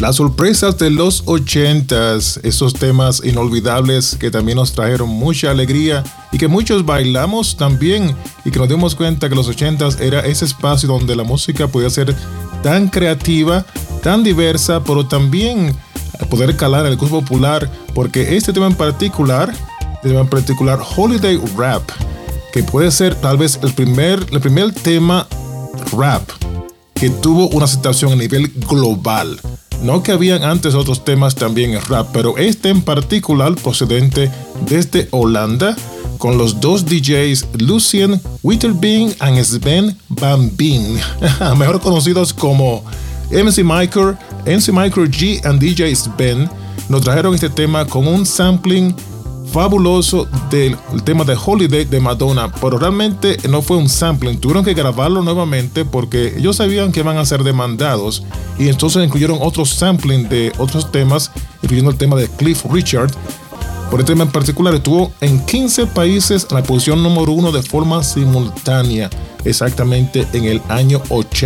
Las sorpresas de los 80s, esos temas inolvidables que también nos trajeron mucha alegría y que muchos bailamos también, y que nos dimos cuenta que los 80s era ese espacio donde la música podía ser tan creativa, tan diversa, pero también poder calar en el gusto popular, porque este tema en particular, Holiday Rap, que puede ser tal vez el primer tema rap que tuvo una aceptación a nivel global. No que habían antes otros temas también en rap, pero este en particular procedente desde Holanda, con los dos DJs Lucien Witterbeen y Sven Van Bien, mejor conocidos como MC Micro G and DJ Sven, nos trajeron este tema con un sampling fabuloso del tema de Holiday de Madonna, pero realmente no fue un sampling, tuvieron que grabarlo nuevamente porque ellos sabían que iban a ser demandados, y entonces incluyeron otros sampling de otros temas, incluyendo el tema de Cliff Richard. Por este tema en particular estuvo en 15 países en la posición número 1 de forma simultánea, exactamente en el año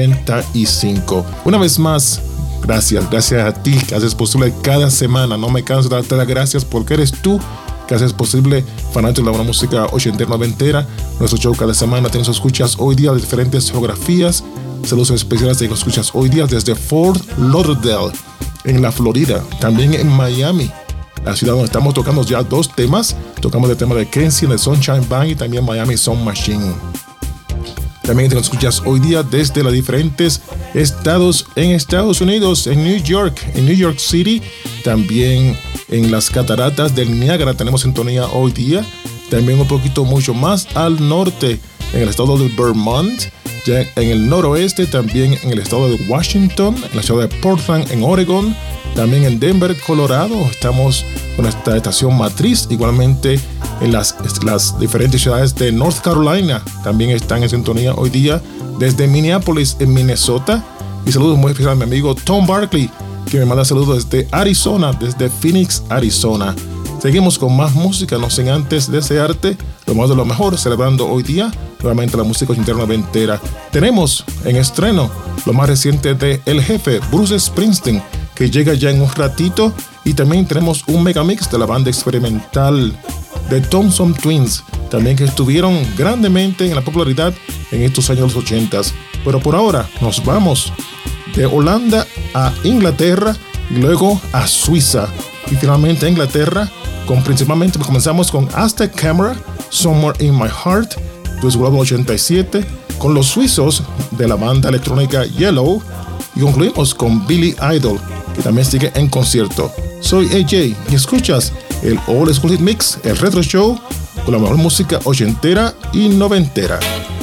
85. Una vez más, gracias a ti que haces posible cada semana. No me canso de darte las gracias porque eres tú que haces posible fanático de la buena música ochentera, noventera. Nuestro show cada semana tiene sus escuchas hoy día de diferentes geografías. Saludos especiales de los escuchas hoy día desde Fort Lauderdale, en la Florida, también en Miami, la ciudad donde estamos tocando ya dos temas. Tocamos el tema de Kenzie en el Sunshine Band y también Miami Sound Machine. También te nos escuchas hoy día desde los diferentes estados en Estados Unidos, en New York City, también en las cataratas del Niágara tenemos sintonía hoy día, también un poquito mucho más al norte en el estado de Vermont, ya en el noroeste también en el estado de Washington, en la ciudad de Portland en Oregon, también en Denver, Colorado, estamos con esta estación matriz, igualmente en las diferentes ciudades de North Carolina también están en sintonía hoy día, desde Minneapolis en Minnesota, y saludos muy especiales a mi amigo Tom Barkley, que me manda saludos desde Arizona, desde Phoenix, Arizona. Seguimos con más música, no sin antes desearte lo mejor de lo mejor, celebrando hoy día nuevamente la música ochentera noventera. Tenemos en estreno lo más reciente de El Jefe, Bruce Springsteen, que llega ya en un ratito, y también tenemos un megamix de la banda experimental de Thompson Twins, también que estuvieron grandemente en la popularidad en estos años los 80s. Pero por ahora nos vamos de Holanda a Inglaterra y luego a Suiza y finalmente a Inglaterra, principalmente comenzamos con Aztec Camera, Somewhere in My Heart, desde el 87, con los suizos de la banda electrónica Yellow, y concluimos con Billy Idol, que también sigue en concierto. Soy AJ y escuchas el All Exclusive Mix, el Retro Show, con la mejor música ochentera y noventera.